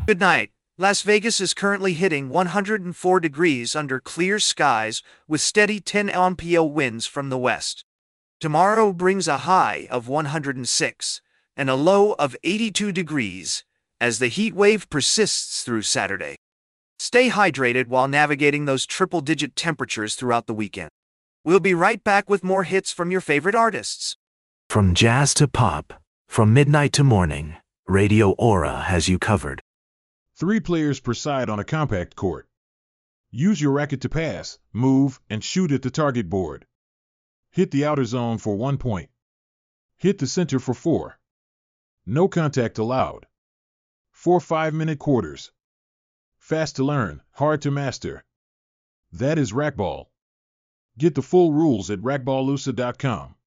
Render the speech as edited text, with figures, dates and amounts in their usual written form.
Good night. Las Vegas is currently hitting 104 degrees under clear skies with steady 10 mph winds from the west. Tomorrow brings a high of 106 and a low of 82 degrees as the heat wave persists through Saturday. Stay hydrated while navigating those triple-digit temperatures throughout the weekend. We'll be right back with more hits from your favorite artists. From jazz to pop, from midnight to morning, Radio Aura has you covered. 3 players per side on a compact court. Use your racket to pass, move, and shoot at the target board. Hit the outer zone for 1 point. Hit the center for 4. No contact allowed. 4 5-minute quarters. Fast to learn, hard to master. That is racquetball. Get the full rules at racquetballusa.com.